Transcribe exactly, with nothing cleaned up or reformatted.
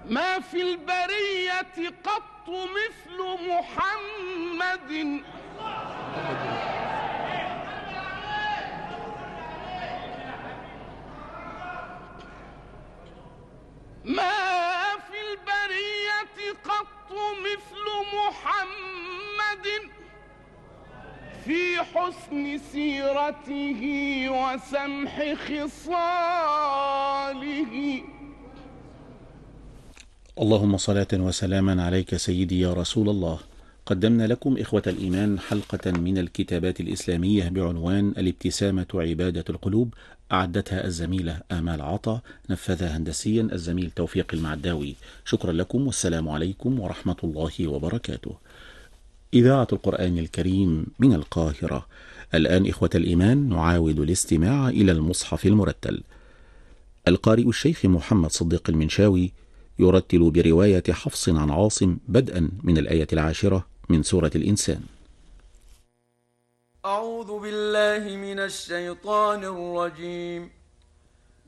ما في البرية قط مثل محمد، ما في البرية قط مثل محمد في حسن سيرته وسمح خصاله. اللهم صلاة وسلاما عليك سيدي يا رسول الله. قدمنا لكم إخوة الإيمان حلقة من الكتابات الإسلامية بعنوان الابتسامة عبادة القلوب، أعدتها الزميلة آمال عطا، نفذها هندسيا الزميل توفيق المعداوي. شكرا لكم والسلام عليكم ورحمة الله وبركاته. إذاعة القرآن الكريم من القاهرة. الآن إخوة الإيمان نعاود الاستماع إلى المصحف المرتل. القارئ الشيخ محمد صديق المنشاوي يرتل برواية حفص عن عاصم بدءا من الآية العاشرة من سورة الإنسان. أعوذ بالله من الشيطان الرجيم.